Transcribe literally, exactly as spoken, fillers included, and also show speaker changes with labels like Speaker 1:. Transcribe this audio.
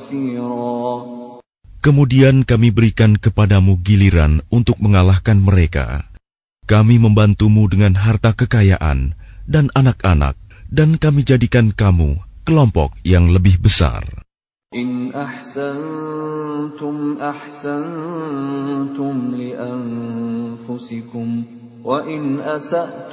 Speaker 1: Kemudian kami berikan kepadamu giliran untuk mengalahkan mereka. Kami membantumu dengan harta kekayaan dan anak-anak, dan kami jadikan kamu kelompok yang lebih besar.
Speaker 2: In ahsantum ahsantum li anfusikum wa in asa'tum